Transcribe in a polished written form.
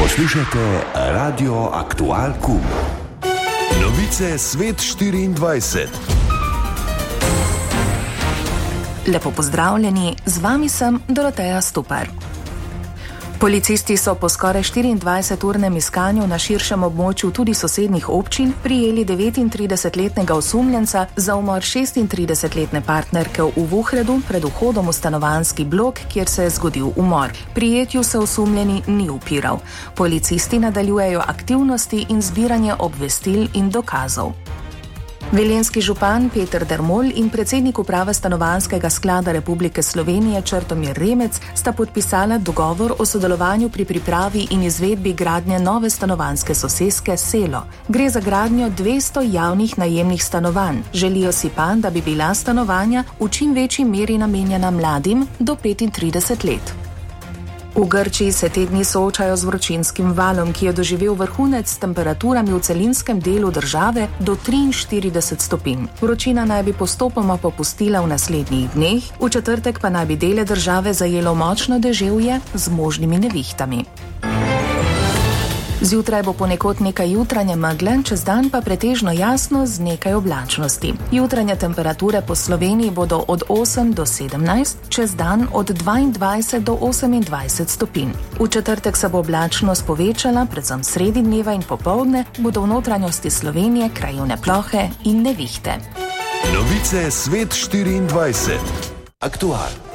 Poslušate Radio Aktual Kum. Novice Svet 24. Lepo pozdravljeni, z vami sem Doroteja Stupar. Policisti so po skoraj 24-urnem iskanju na širšem območju tudi sosednjih občin prijeli 39-letnega osumljenca za umor 36-letne partnerke v Vuhredu pred vhodom v stanovanjski blok, kjer se je zgodil umor. Prijetju se osumljeni ni upiral. Policisti nadaljujejo aktivnosti in zbiranje obvestil in dokazov. Velenjski župan Peter Dermol in predsednik uprave Stanovanjskega sklada Republike Slovenije Črtomir Remec sta podpisala dogovor o sodelovanju pri pripravi in izvedbi gradnje nove stanovanjske soseske Selo. Gre za gradnjo 200 javnih najemnih stanovanj. Želijo si pa, da bi bila stanovanja v čim večji meri namenjena mladim do 35 let. V Grčiji se te dni soočajo z vročinskim valom, ki je doživel vrhunec s temperaturami v celinskem delu države do 43 stopinj. Vročina naj bi postopoma popustila v naslednjih dneh, v četrtek pa naj bi dele države zajelo močno deževje z možnimi nevihtami. Zjutraj bo ponekod nekaj jutranje megle, čez dan pa pretežno jasno z nekaj oblačnosti. Jutranje temperature po Sloveniji bodo od 8 do 17, čez dan od 22 do 28 stopinj. V četrtek se bo oblačnost povečala, predvsem sredi dneva in popoldne bodo v notranjosti Slovenije krajevne plohe in nevihte. Novice Svet 24. Aktual.